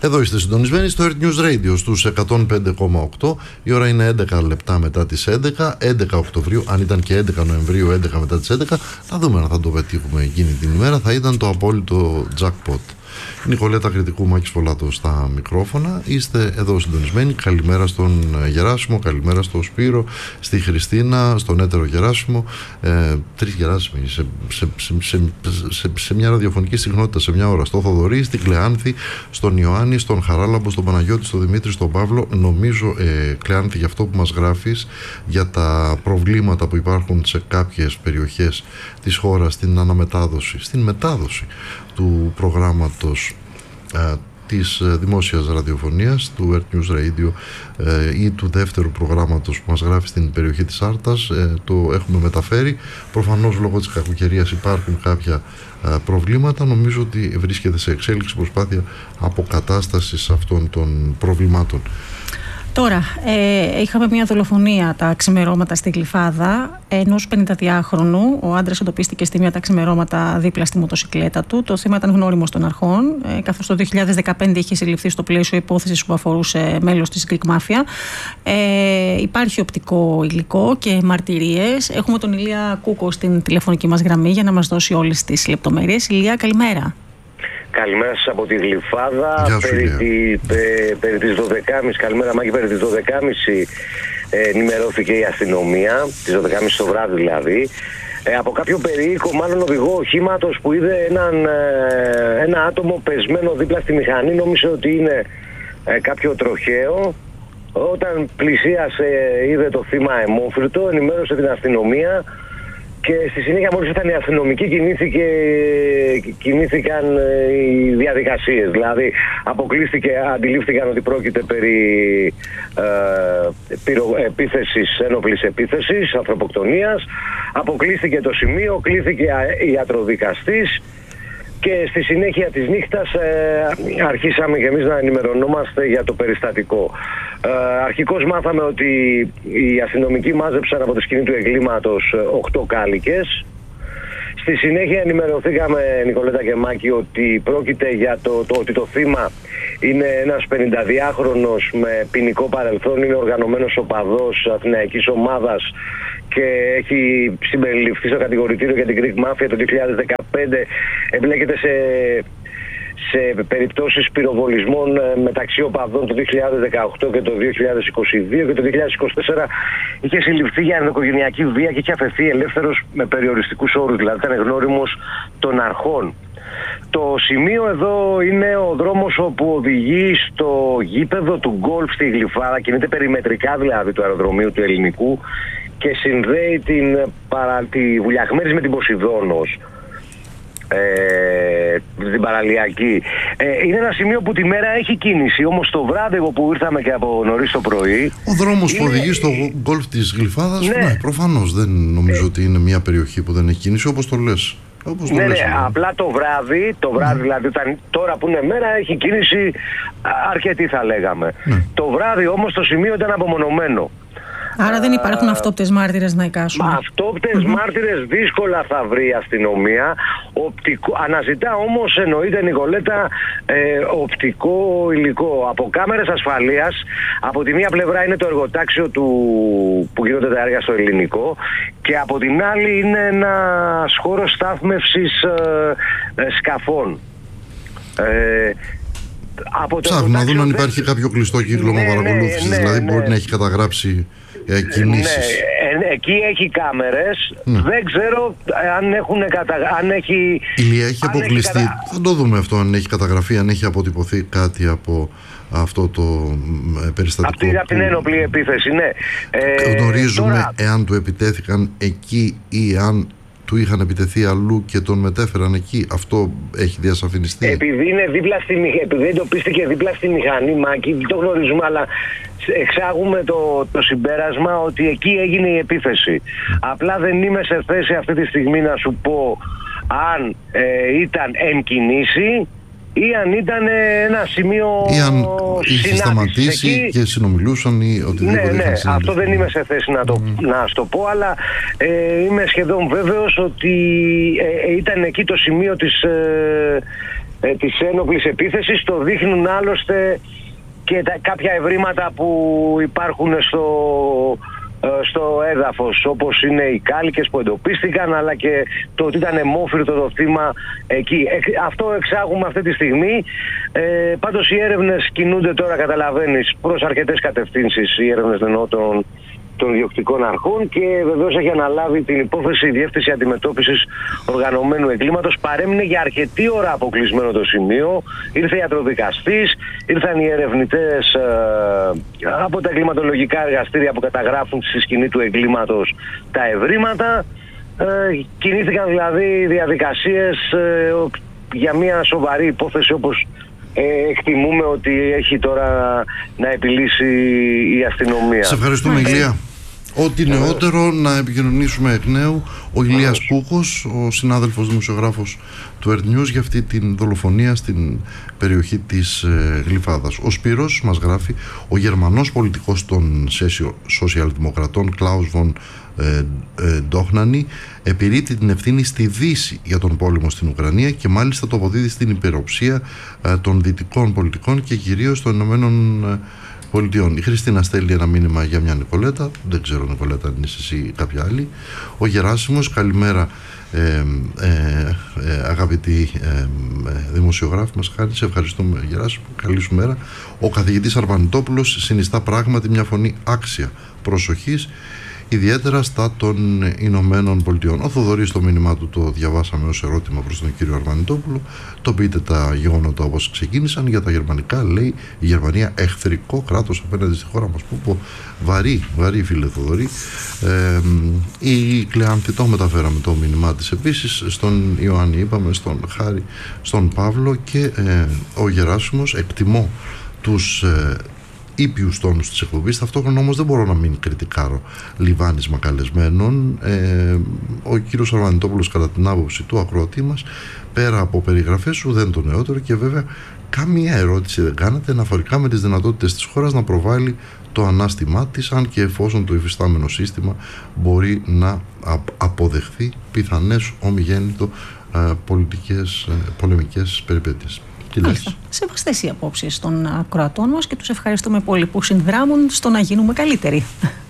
Εδώ είστε συντονισμένοι στο Earth News Radio στους 105,8. Η ώρα είναι 11 λεπτά μετά τις 11, 11 Οκτωβρίου. Αν ήταν και 11 Νοεμβρίου, 11 μετά τις 11, θα δούμε αν θα το πετύχουμε εκείνη την ημέρα. Θα ήταν το απόλυτο jackpot. Νικολέτα Κρητικού, Μάκης Πολάτος στα μικρόφωνα. Είστε εδώ συντονισμένοι. Καλημέρα στον Γεράσιμο, καλημέρα στον Σπύρο, στη Χριστίνα, στον έτερο Γεράσιμο. Τρεις Γεράσιμοι σε μια ραδιοφωνική συχνότητα σε μια ώρα. Στο Θοδωρή, στην Κλεάνθη, στον Ιωάννη, στον Χαράλαμπο, στον Παναγιώτη, στον Δημήτρη, στον Παύλο. Νομίζω, Κλεάνθη, για αυτό που μας γράφεις, για τα προβλήματα που υπάρχουν σε κάποιες περιοχές της χώρας, στην αναμετάδοση, στην μετάδοση του προγράμματος της δημόσιας ραδιοφωνίας, του Earth News Radio ή του δεύτερου προγράμματος που μας γράφει στην περιοχή της Άρτας. Το έχουμε μεταφέρει. Προφανώς λόγω της κακοκαιρίας υπάρχουν κάποια προβλήματα. Νομίζω ότι βρίσκεται σε εξέλιξη προσπάθεια αποκατάστασης αυτών των προβλημάτων. Τώρα, είχαμε μια δολοφονία τα ξημερώματα στη Γλυφάδα ενός 52χρονου. Ο άντρας εντοπίστηκε στη μία τα ξημερώματα δίπλα στη μοτοσικλέτα του. Το θύμα ήταν γνώριμος των αρχών, καθώς το 2015 είχε συλληφθεί στο πλαίσιο υπόθεσης που αφορούσε μέλος της Greek Mafia. Υπάρχει οπτικό υλικό και μαρτυρίες. Έχουμε τον Ηλία Κούκο στην τηλεφωνική μας γραμμή για να μας δώσει όλες τις λεπτομέρειες. Ηλία, καλημέρα. Καλημέρα σας από τη Γλυφάδα. Περί τις 12.30, καλημέρα Μάκη, περί τις 12.30 ενημερώθηκε η αστυνομία, τις 12.30 το βράδυ δηλαδή, από κάποιο περίοικο, μάλλον οδηγό οχήματος που είδε ένα άτομο πεσμένο δίπλα στη μηχανή. Νόμιζε ότι είναι κάποιο τροχαίο. Όταν πλησίασε, είδε το θύμα αιμόφυρτο, ενημέρωσε την αστυνομία. Και στη συνέχεια, μόλις ήταν οι αστυνομικοί, κινήθηκαν οι διαδικασίες. Δηλαδή, αντιλήφθηκαν ότι πρόκειται περί ένοπλης επίθεσης, ανθρωποκτονίας. Αποκλείστηκε το σημείο, κλήθηκε ιατροδικαστής. Και στη συνέχεια της νύχτας αρχίσαμε και εμείς να ενημερωνόμαστε για το περιστατικό. Αρχικώς μάθαμε ότι οι αστυνομικοί μάζεψαν από τη σκηνή του εγκλήματος 8 κάλικες. Στη συνέχεια ενημερωθήκαμε, Νικολέτα και Μάκη, ότι πρόκειται για ότι το θύμα είναι ένας 52χρονος με ποινικό παρελθόν, είναι οργανωμένος οπαδός αθηναϊκής ομάδας και έχει συμπεριληφθεί στο κατηγορητήριο για την Greek Mafia το 2015. Εμπλέκεται σε περιπτώσεις πυροβολισμών μεταξύ οπαδών το 2018 και το 2022, και το 2024 είχε συλληφθεί για ενδοοικογενειακή βία και είχε αφαιθεί ελεύθερος με περιοριστικούς όρους, δηλαδή ήταν γνώριμος των αρχών. Το σημείο εδώ είναι ο δρόμος όπου οδηγεί στο γήπεδο του γκολφ στη Γλυφάδα, κινείται περιμετρικά δηλαδή του αεροδρομίου του Ελληνικού και συνδέει τη Βουλιαχμέρης με την Ποσειδώνος, την παραλιακή. Είναι ένα σημείο που τη μέρα έχει κίνηση, όμως το βράδυ που ήρθαμε και από νωρίς το πρωί... Ο δρόμος που οδηγεί στο γκολφ της Γλυφάδας, ναι, προφανώς δεν νομίζω ότι είναι μια περιοχή που δεν έχει κίνηση, όπως το λες. Ναι, απλά το βράδυ δηλαδή, τώρα που είναι μέρα, έχει κίνηση αρκετή θα λέγαμε. Το βράδυ όμως το σημείο ήταν απομονωμένο. Άρα δεν υπάρχουν αυτόπτες μάρτυρες να εικάσουν. Αυτόπτες μάρτυρες δύσκολα θα βρει η αστυνομία. Αναζητά όμως, εννοείται Νικολέτα, οπτικό υλικό από κάμερες ασφαλείας. Από τη μία πλευρά είναι το εργοτάξιο που γίνονται τα έργα στο Ελληνικό και από την άλλη είναι ένας χώρος στάθμευσης σκαφών. Ψάχνουν να δουν αν υπάρχει κάποιο κλειστό κύκλωμα παρακολούθησης, δηλαδή μπορεί να έχει καταγράψει κινήσεις. Εκεί έχει κάμερες. Δεν ξέρω αν έχει... Ηλία, έχει αποκλειστεί. Θα το δούμε αυτό, αν έχει καταγραφεί, αν έχει αποτυπωθεί κάτι από αυτό το περιστατικό. Από την ένοπλη επίθεση, ναι. Γνωρίζουμε εάν του επιτέθηκαν εκεί ή αν του είχαν επιτεθεί αλλού και τον μετέφεραν εκεί. Αυτό έχει διασαφινιστεί. Επειδή εντοπίστηκε δίπλα στη μηχανή, Μάκη, δεν το γνωρίζουμε, αλλά εξάγουμε το συμπέρασμα ότι εκεί έγινε η επίθεση. Απλά δεν είμαι σε θέση αυτή τη στιγμή να σου πω αν ήταν εν κινήσει ή αν ήταν ένα σημείο ή αν είχε σταματήσει εκεί και συνομιλούσαν ή οτιδήποτε. Ναι, αυτό δεν είμαι σε θέση να σου το πω, αλλά είμαι σχεδόν βέβαιος ότι ήταν εκεί το σημείο της ένοπλης επίθεσης. Το δείχνουν άλλωστε και κάποια ευρήματα που υπάρχουν στο έδαφος, όπως είναι οι κάλικες που εντοπίστηκαν, αλλά και το ότι ήταν αιμόφυρτο το θύμα εκεί. Αυτό εξάγουμε αυτή τη στιγμή. Πάντως οι έρευνες κινούνται τώρα, καταλαβαίνεις, προς αρκετές κατευθύνσεις, οι έρευνες των διοκτικών αρχών, και βεβαίως έχει αναλάβει την υπόθεση η Διεύθυνση Αντιμετώπισης Οργανωμένου Εγκλήματος. Παρέμεινε για αρκετή ώρα αποκλεισμένο το σημείο. Ήρθε ιατροδικαστής, ήρθαν οι ερευνητές από τα εγκληματολογικά εργαστήρια που καταγράφουν στη σκηνή του εγκλήματος τα ευρήματα. Κινήθηκαν δηλαδή διαδικασίες για μια σοβαρή υπόθεση, όπως εκτιμούμε ότι έχει τώρα να επιλύσει η αστυνομία. Σε ευχαριστούμε, Ηλία. Ό,τι νεότερο να επικοινωνήσουμε εκ νέου. Ο Ηλίας Κούκος, ο συνάδελφος δημοσιογράφος του Earth News, για αυτή την δολοφονία στην περιοχή της Γλυφάδας. Ο Σπύρος μας γράφει: ο Γερμανός πολιτικός των σοσιαλδημοκρατών Κλάους Βον Ντόχνανι επιρρύπτει την ευθύνη στη Δύση για τον πόλεμο στην Ουκρανία και μάλιστα το αποδίδει στην υπεροψία των δυτικών πολιτικών και κυρίως των Ηνωμένων Πολιτειών. Η Χριστίνα στέλνει ένα μήνυμα για μια Νικολέτα. Δεν ξέρω, Νικολέτα, αν είσαι εσύ ή κάποια άλλη. Ο Γεράσιμος, καλημέρα αγαπητοί δημοσιογράφοι μας, χάρη, σε ευχαριστούμε Γεράσιμο, καλή σου μέρα. Ο καθηγητής Αρβανιτόπουλος συνιστά πράγματι μια φωνή άξια προσοχής, ιδιαίτερα στα των Ηνωμένων Πολιτειών. Ο Θοδωρής, το μήνυμά του το διαβάσαμε ως ερώτημα προς τον κύριο Αρβανιτόπουλο. Το πείτε τα γεγονότα όπως ξεκίνησαν. Για τα γερμανικά λέει η Γερμανία εχθρικό κράτος απέναντι στη χώρα μας. Που βαρύ φίλε Θοδωρή. Η Κλεάνθη, το μεταφέραμε το μήνυμά της επίσης. Στον Ιωάννη είπαμε, στον Χάρη, στον Παύλο, και ο Γεράσιμος: εκτιμώ τους ήπιους τόνους της εκπομπής, ταυτόχρονα όμως δεν μπορώ να μην κριτικάρω λιβάνισμα καλεσμένων. Ο κύριος Αρβανιτόπουλος, κατά την άποψη του ακροατή μας, πέρα από περιγραφές σου, δεν το νεότερο, και βέβαια καμία ερώτηση δεν κάνατε αναφορικά με τις δυνατότητες της χώρας να προβάλλει το ανάστημά της, αν και εφόσον το υφιστάμενο σύστημα μπορεί να αποδεχθεί πιθανές ομιγέννητο πολεμικές περιπέτειες. Σεβαστές οι απόψεις των ακροατών μας και τους ευχαριστούμε πολύ που συνδράμουν στο να γίνουμε καλύτεροι.